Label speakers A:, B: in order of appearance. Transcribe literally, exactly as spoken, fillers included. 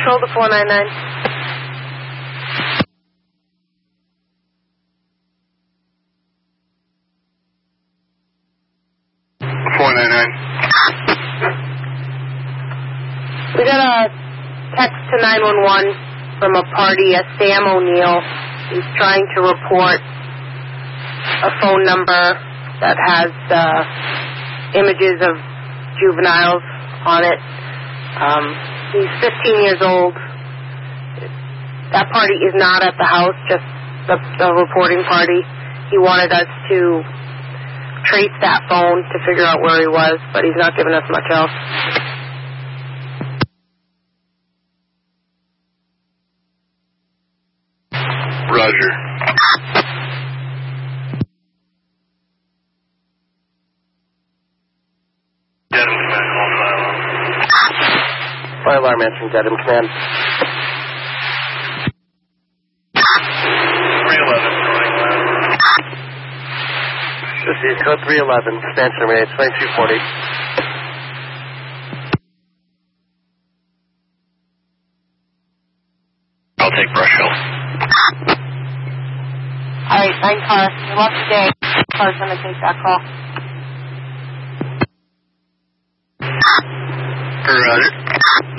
A: Patrol to four nine nine.
B: four nine nine.
A: We got a text to nine one one from a party, a Sam O'Neill. He's trying to report a phone number that has uh, images of juveniles on it. Um, he's fifteen years old. That party is not at the house, just the, the reporting party. He wanted us to trace that phone to figure out where he was, but he's not giving us much else.
B: Roger. Dedham Command, call fire alarm.
C: Fire alarm answering Dedham Command.
B: three eleven, calling fire.
C: This is code three eleven, expansion rate twenty-two forty.
B: I'll take Brush Hill.
A: All right, nine car. Good luck today. Car's going to take that call.
B: Roger.